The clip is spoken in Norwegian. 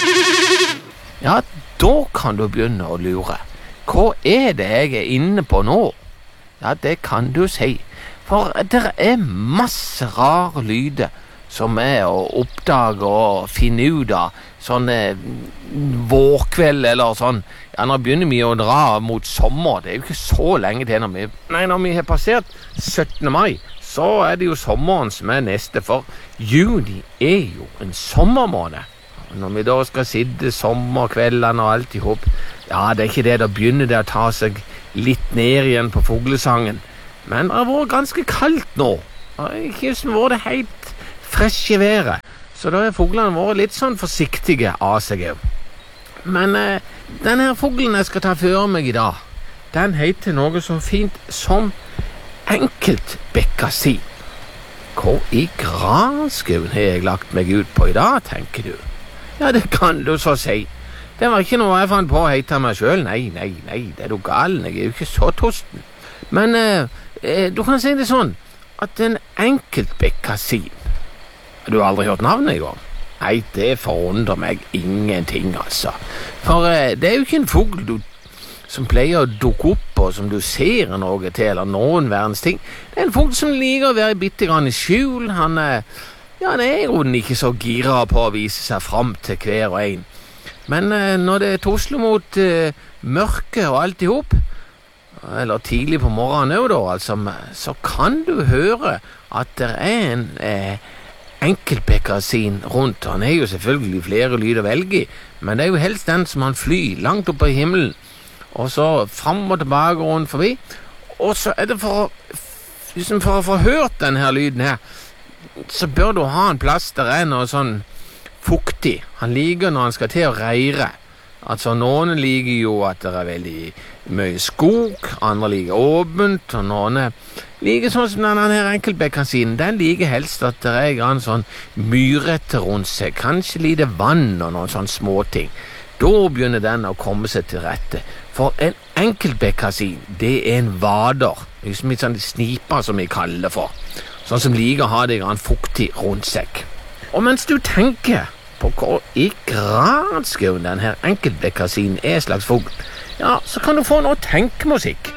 Ja, da kan du begynne å lure. Hva er det jeg er inne på nå? Ja, det kan du si. For det er masse rare lyder som er å oppdage og finne ut av sånne vårkveld eller sånn. Ja, nå begynner vi å dra mot sommer. Det er jo ikke så lenge til når vi har passert 17. mai, så er det jo sommeren som er neste, for juni er jo en sommermåned. Når vi da skal sitte sommerkveldene og alt i hop, ja, det er ikke det, da begynner det å ta seg litt ned igjen på fuglesangen. Men det har vært ganske kaldt nå, og ikke vært det helt fresh i været, så da har fuglene vært litt sånn forsiktige av seg. Men denne fuglen jeg skal ta for meg i dag, den heter noe så fint som enkeltbekkasin. Hva i granskauen har jeg lagt meg ut på i dag, tenker du? Ja, det kan du så si. Det var ikke noe jeg fant på å hete meg selv. Nei, det er du galen. Jeg er jo ikke så tosten. Men du kan si det sånn, at en enkeltbekkasin, du har aldri hørt navnet i gang? Nei, det forundrer meg ingenting, altså. For det er jo ikke en fugl som pleier å dukke opp, og som du ser noe til, eller noen verdens ting. Det er en fugl som liker å være bitte grann i skjul. Han er jo ikke så gira på å vise seg fram til hver og en. Men når det tosler mot mørke og alt i hop, eller tidlig på morgenen også da, altså, så kan du høre at det er en enkeltbekkasin rundt. Han er jo selvfølgelig flere lyder å velge i, men det er jo helst den som han flyr langt oppe i himmelen, og så frem og tilbake rundt forbi. Og så er det for å få hørt denne lyden her, så bør du ha en plass der er noe sånn fuktig. Han liker når han skal til å reire. Altså, noen liker jo at det er veldig mye skog, andre liker åpent, og noen liker sånn som denne her enkeltbekkasinen. Den liker helst at det er en sånn myrete rundt seg, kanskje lite vann og noen sånne småting. Da begynner den å komme seg til rette. For en enkeltbekkasin, det er en vader, liksom litt sånn sniper som vi kaller det for. Sånn som liker å ha det grann fuktig rundt seg. Og mens du tenker på hva i granskauen denne enkeltbekkasinen er slags fugl, ja, så kan du få noe tenkemusikk.